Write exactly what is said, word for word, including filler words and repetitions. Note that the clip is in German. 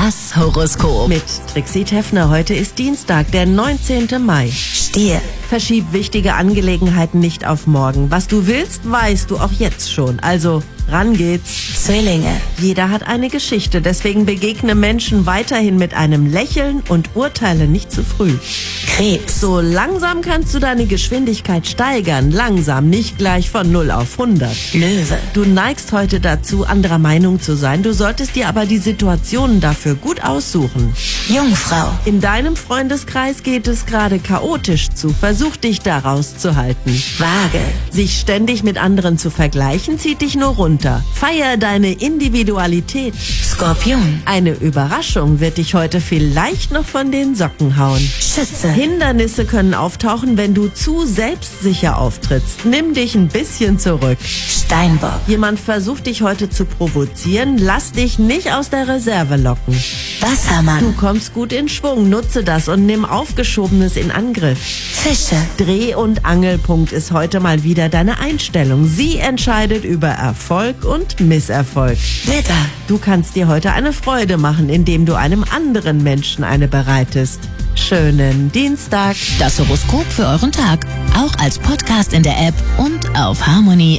Das Horoskop. Mit Trixie Teffner. Heute ist Dienstag, der neunzehnte Mai. Stier. Verschieb wichtige Angelegenheiten nicht auf morgen. Was du willst, weißt du auch jetzt schon. Also, ran geht's. Zwillinge. Jeder hat eine Geschichte, deswegen begegne Menschen weiterhin mit einem Lächeln und urteile nicht zu früh. Krebs. So langsam kannst du deine Geschwindigkeit steigern. Langsam, nicht gleich von null auf hundert. Löwe. Du neigst heute dazu, anderer Meinung zu sein. Du solltest dir aber die Situationen dafür gut aussuchen. Jungfrau. In deinem Freundeskreis geht es gerade chaotisch zu. Versuch dich da rauszuhalten. Waage. Sich ständig mit anderen zu vergleichen, zieht dich nur runter. Feier deine Individualität. Skorpion. Eine Überraschung wird dich heute vielleicht noch von den Socken hauen. Schütze. Hindernisse können auftauchen, wenn du zu selbstsicher auftrittst. Nimm dich ein bisschen zurück. Steinbock. Jemand versucht dich heute zu provozieren. Lass dich nicht aus der Reserve locken. Wassermann. Du kommst gut in Schwung, nutze das und nimm Aufgeschobenes in Angriff. Fische. Dreh- und Angelpunkt ist heute mal wieder deine Einstellung. Sie entscheidet über Erfolg und Misserfolg. Widder. Du kannst dir heute eine Freude machen, indem du einem anderen Menschen eine bereitest. Schönen Dienstag. Das Horoskop für euren Tag. Auch als Podcast in der App und auf harmony